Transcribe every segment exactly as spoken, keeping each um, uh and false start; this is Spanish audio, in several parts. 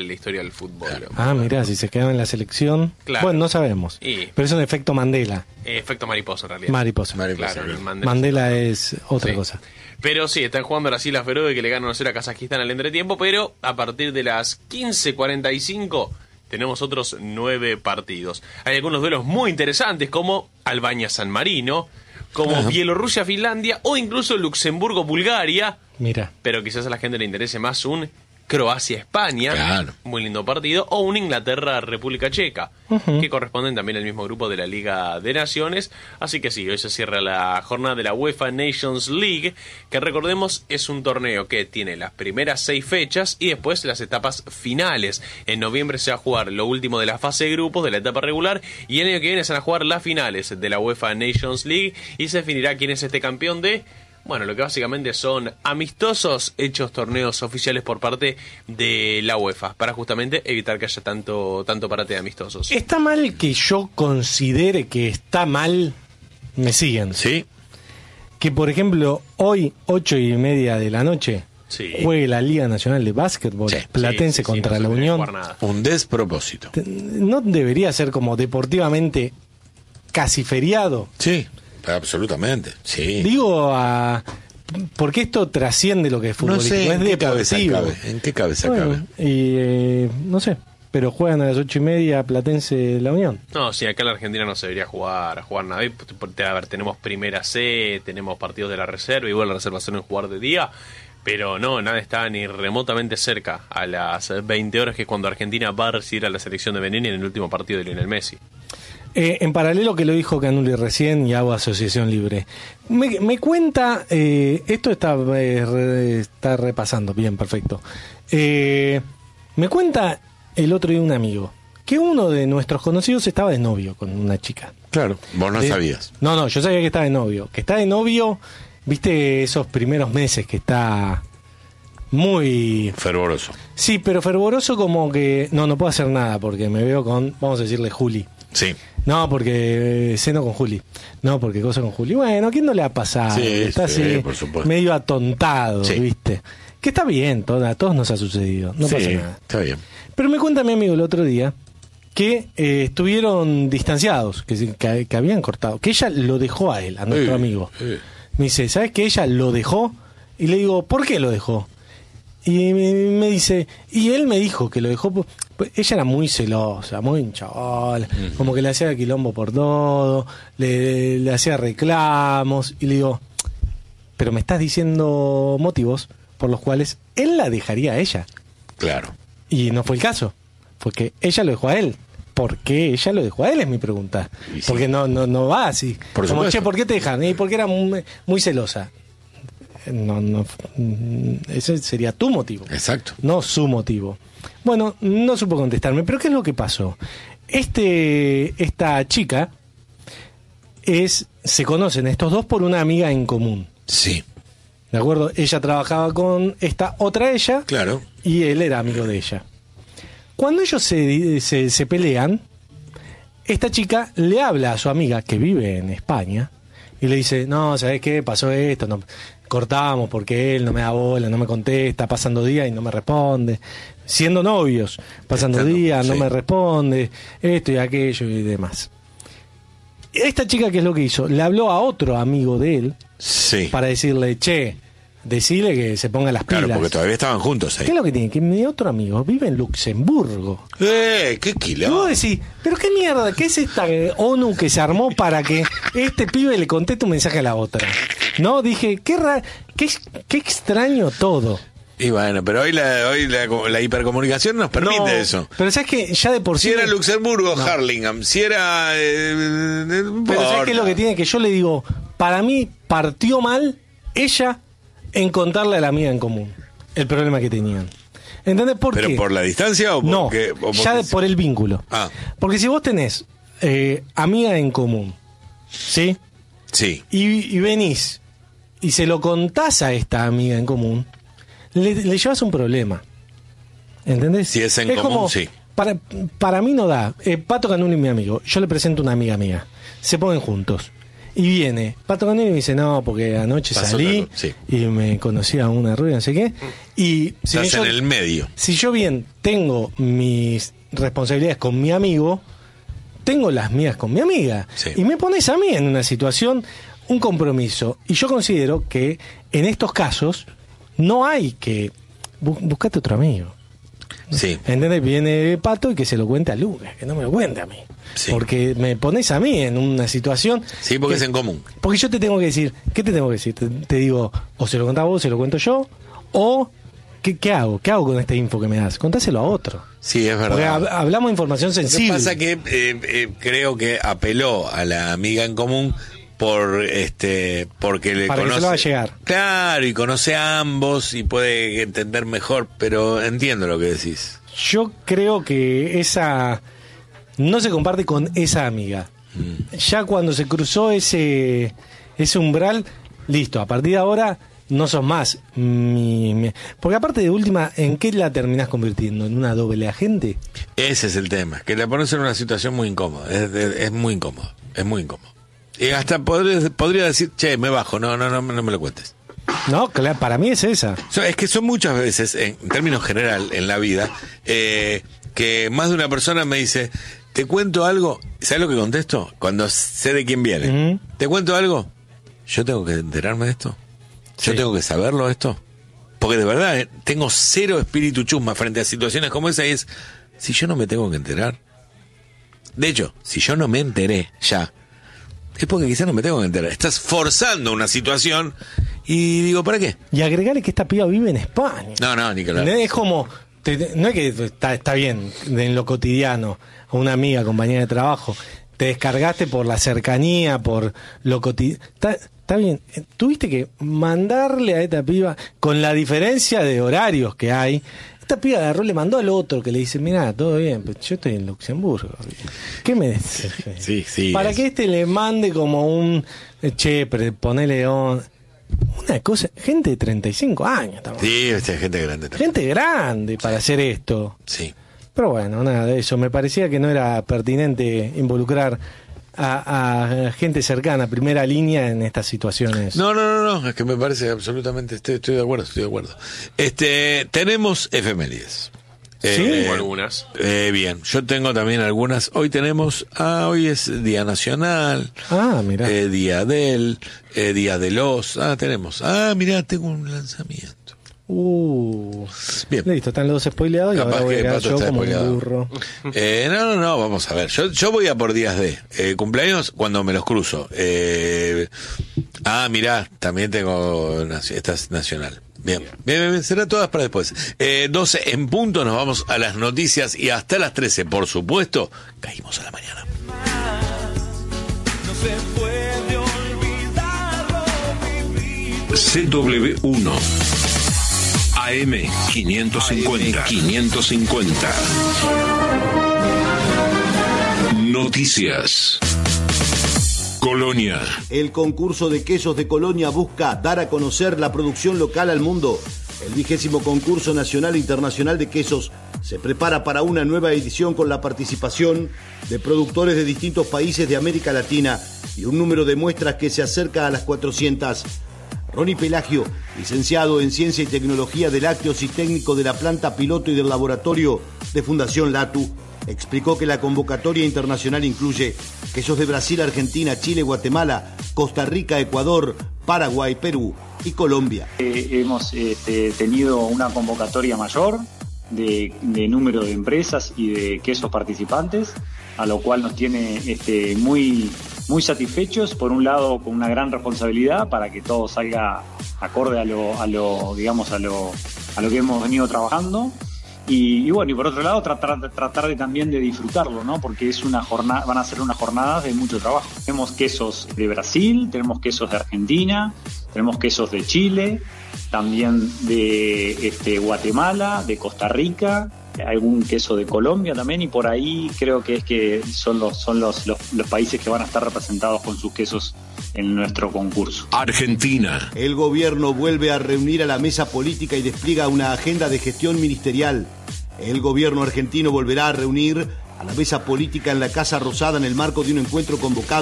en la historia del fútbol. Claro. Ah, mirá, si se quedan en la selección. Claro. Bueno, no sabemos. Y... Pero es un efecto Mandela. Eh, efecto mariposa, en realidad. Mariposa. Mariposa claro, claro. Mandela, Mandela es otra sí. cosa. Pero sí, están jugando Brasil a Feroe, que le ganan a cero a Kazajistán al entretiempo, pero a partir de las quince cuarenta y cinco tenemos otros nueve partidos. Hay algunos duelos muy interesantes, como Albania-San Marino, como uh-huh. Bielorrusia-Finlandia, o incluso Luxemburgo-Bulgaria. Mira. Pero quizás a la gente le interese más un Croacia-España, claro. muy lindo partido, o un Inglaterra-República Checa, uh-huh. que corresponden también al mismo grupo de la Liga de Naciones. Así que sí, hoy se cierra la jornada de la UEFA Nations League, que recordemos es un torneo que tiene las primeras seis fechas y después las etapas finales. En noviembre se va a jugar lo último de la fase de grupos de la etapa regular, y el año que viene se van a jugar las finales de la UEFA Nations League y se definirá quién es este campeón de... Bueno, lo que básicamente son amistosos hechos torneos oficiales por parte de la UEFA, para justamente evitar que haya tanto, tanto parate de amistosos. ¿Está mal que yo considere que está mal? ¿Me siguen? Sí. Que, por ejemplo, hoy, ocho y media de la noche, sí. juegue la Liga Nacional de Básquetbol sí. Platense sí, sí, contra sí, no la Unión. Un despropósito. ¿No debería ser como deportivamente casi feriado? Sí. Absolutamente, sí. Digo, a, porque esto trasciende lo que es fútbol. No sé, es ¿en, qué cabeza cabe? ¿En qué cabeza bueno, cabe? Y, eh, no sé, pero juegan a las ocho y media Platense La Unión. No, sí, acá en la Argentina no se debería jugar, jugar nada. A ver, tenemos Primera C, tenemos partidos de la reserva, igual la reserva suelen jugar de día, pero no, nada está ni remotamente cerca a las veinte horas, que es cuando Argentina va a recibir a la selección de Benín en el último partido de Lionel Messi. Eh, en paralelo que lo dijo Canuli recién y hago asociación libre, me, me cuenta, eh, esto está, eh, re, está repasando, bien, perfecto. Eh, me cuenta el otro día un amigo que uno de nuestros conocidos estaba de novio con una chica. Claro, vos no de, sabías. No, no, yo sabía que estaba de novio. Que está de novio, viste esos primeros meses que está muy... fervoroso. Sí, pero fervoroso como que, no, no puedo hacer nada porque me veo con, vamos a decirle, Juli. Sí. No, porque eh, ceno con Juli. No, porque cosa con Juli. Bueno, ¿a quién no le ha pasado? Sí, está sí, así, por supuesto. medio atontado, sí. ¿viste? Que está bien, todo, a todos nos ha sucedido. No sí, pasa nada. Está bien. Pero me cuenta mi amigo el otro día que eh, estuvieron distanciados, que, que, que habían cortado. Que ella lo dejó a él, a nuestro eh, amigo. Eh. Me dice, ¿sabes que ella lo dejó? Y le digo, ¿por qué lo dejó? Y me, me dice, y él me dijo que lo dejó. Pues ella era muy celosa, muy chaval, uh-huh. como que le hacía quilombo por todo, le, le hacía reclamos. Y le digo, pero me estás diciendo motivos por los cuales él la dejaría a ella. Claro. Y no fue el caso, fue que ella lo dejó a él. ¿Por qué ella lo dejó a él? Es mi pregunta. Sí. Porque no, no, no va así. Por como, supuesto. che, ¿por qué te dejan? ¿Y porque era muy, muy celosa? No, no, ese sería tu motivo. Exacto. No su motivo. Bueno, no supo contestarme, pero ¿qué es lo que pasó? Este, esta chica es, se conocen estos dos por una amiga en común. Sí. ¿De acuerdo? Ella trabajaba con esta otra ella. Claro. Y él era amigo de ella. Cuando ellos se, se, se pelean, esta chica le habla a su amiga que vive en España y le dice, no, ¿sabes qué? Pasó esto, no, cortamos porque él no me da bola, no me contesta, pasando días y no me responde. Siendo novios, pasando Estando, días, no sí. me responde, esto y aquello y demás. Esta chica, ¿qué es lo que hizo? Le habló a otro amigo de él sí. para decirle, che, decirle que se ponga las pilas. Claro, porque todavía estaban juntos ahí. ¿Qué es lo que tiene? Que mi otro amigo vive en Luxemburgo. ¡Eh! ¡Qué quilombo! Y vos decís, ¿pero qué mierda? ¿Qué es esta ONU que se armó para que este pibe le conteste un mensaje a la otra? No, dije, qué ra qué, qué extraño todo. Y bueno, pero hoy la, hoy la, la hipercomunicación nos permite no, eso. Pero sabes que ya de por sí... Si era Luxemburgo, no. Harlingham, si era... Eh, pero sabes qué es lo que tiene, que yo le digo, para mí partió mal ella en contarle a la amiga en común el problema que tenían. ¿Entendés por ¿Pero qué? por la distancia o por no, qué? O ya de, por el vínculo. Ah. Porque si vos tenés eh, amiga en común, ¿sí? Sí. Y, y venís y se lo contás a esta amiga en común, le, le llevas un problema. ¿Entendés? Si es en es común, como, sí. Para, para mí no da. Eh, Pato Canuli, mi amigo, yo le presento una amiga mía. Se ponen juntos. Y viene Pato Canino y me dice, no, porque anoche Pasó salí otra cosa, sí. y me conocí a una rubia, no sé qué. Y si Estás yo, en el medio. si yo bien tengo mis responsabilidades con mi amigo, tengo las mías con mi amiga. Sí. Y me pones a mí en una situación, un compromiso. Y yo considero que en estos casos no hay que... bu- buscate otro amigo. Sí. ¿Entendés? Viene Pato y que se lo cuente a Lucas, que no me lo cuente a mí. Sí. Porque me pones a mí en una situación... Sí, porque que- es en común. Porque yo te tengo que decir, ¿qué te tengo que decir? Te, te digo, o se lo contás vos, se lo cuento yo, o ¿qué, qué hago? ¿Qué hago con esta info que me das? Contáselo a otro. Sí, es Porque verdad. hab- hablamos de información Lo que sensible. pasa que eh, eh, creo que apeló a la amiga en común por este porque le Para que conoce se lo haga llegar. Claro, y conoce a ambos y puede entender mejor, pero entiendo lo que decís. Yo creo que esa no se comparte con esa amiga. Mm. Ya cuando se cruzó ese ese umbral, listo, a partir de ahora no sos más mi, mi- porque aparte de última, ¿en qué la terminás convirtiendo? ¿En una doble agente? Ese es el tema, que la pones en una situación muy incómoda, es, es- es muy incómodo, es muy incómodo. Y hasta podría, podría decir, che, me bajo, no, no, no, no me lo cuentes. No, claro, para mí es esa. So, es que son muchas veces, en términos general, en la vida, eh, que más de una persona me dice, te cuento algo, ¿sabes lo que contesto? Cuando sé de quién viene. Ujú. ¿Te cuento algo? ¿Yo tengo que enterarme de esto? ¿Yo Sí. tengo que saberlo esto? Porque de verdad, eh, tengo cero espíritu chusma frente a situaciones como esa y es, si yo no me tengo que enterar. De hecho, si yo no me enteré ya, es porque quizás no me tengo que enterar. Estás forzando una situación y digo, ¿para qué? Y agregale que esta piba vive en España. No, no, Nicolás. ¿Entendés? Es como, te- te- no es que está, está bien en lo cotidiano, a una amiga, compañera de trabajo, te descargaste por la cercanía, por lo cotidiano. Está, está bien, eh, tuviste que mandarle a esta piba, con la diferencia de horarios que hay, esta piba agarró, le mandó al otro que le dice, mirá, todo bien, pero yo estoy en Luxemburgo. ¿Qué me decís? Sí, sí. Para es- que este le mande como un, eh, che, pero ponele on- una cosa, gente de treinta y cinco años, estamos. Sí, esta es gente grande también. Gente grande para hacer esto. Sí. Pero bueno, nada de eso. Me parecía que no era pertinente involucrar a, a gente cercana, primera línea, en estas situaciones. No, no, no, no, es que me parece absolutamente, estoy, estoy de acuerdo, estoy de acuerdo. Este, tenemos efemérides. Sí. Tengo algunas. eh, bien, yo tengo también algunas. Hoy tenemos, ah, hoy es Día Nacional, Ah, mirá. eh, Día del, eh, Día de los, ah, tenemos, ah, mirá, tengo un lanzamiento. Uh, Bien. listo, están los dos spoileados y Capaz ahora voy a que quedar Pato yo está como spoileado. un burro. Eh, no, no, no, vamos a ver. Yo, yo voy a por días de eh, cumpleaños cuando me los cruzo. Eh, ah, mirá, también tengo. naci- Esta es nacional. Bien, bien, bien, bien, será todas para después. Eh, doce en punto, nos vamos a las noticias y hasta las trece, por supuesto, caímos a la mañana. No se puede olvidarlo vivido. C W uno A M quinientos cincuenta. quinientos cincuenta. Noticias. Colonia. El concurso de quesos de Colonia busca dar a conocer la producción local al mundo. El vigésimo concurso nacional e internacional de quesos se prepara para una nueva edición con la participación de productores de distintos países de América Latina y un número de muestras que se acerca a las cuatrocientas. Ronnie Pelagio, licenciado en Ciencia y Tecnología de Lácteos y técnico de la planta piloto y del laboratorio de Fundación Latu, explicó que la convocatoria internacional incluye quesos de Brasil, Argentina, Chile, Guatemala, Costa Rica, Ecuador, Paraguay, Perú y Colombia. Eh, hemos este, tenido una convocatoria mayor de, de número de empresas y de quesos participantes, a lo cual nos tiene este, muy, muy satisfechos, por un lado con una gran responsabilidad para que todo salga acorde a lo, a lo digamos, a lo, a lo que hemos venido trabajando. Y, y bueno, y por otro lado tratar, tratar de también de disfrutarlo, ¿no? Porque es una jornada, van a ser unas jornadas de mucho trabajo. Tenemos quesos de Brasil, tenemos quesos de Argentina, tenemos quesos de Chile, también de este, Guatemala, de Costa Rica, algún queso de Colombia también, y por ahí creo que es que son los, son los, los, los países que van a estar representados con sus quesos en nuestro concurso. Argentina. El gobierno vuelve a reunir a la mesa política y despliega una agenda de gestión ministerial. El gobierno argentino volverá a reunir a la mesa política en la Casa Rosada en el marco de un encuentro convocado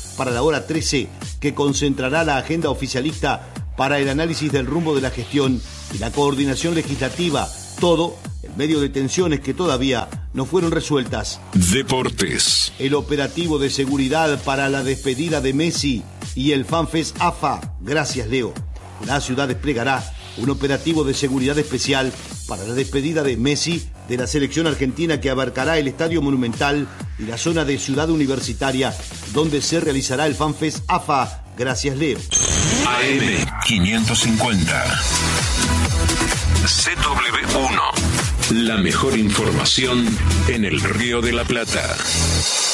para la hora trece, que concentrará la agenda oficialista para el análisis del rumbo de la gestión y la coordinación legislativa, todo en medio de tensiones que todavía no fueron resueltas. Deportes. El operativo de seguridad para la despedida de Messi y el FanFest A F A. Gracias, Leo. La ciudad desplegará un operativo de seguridad especial para la despedida de Messi de la selección argentina, que abarcará el Estadio Monumental y la zona de Ciudad Universitaria, donde se realizará el FanFest A F A. Gracias, Leo. A M quinientos cincuenta. C W uno. La mejor información en el Río de la Plata.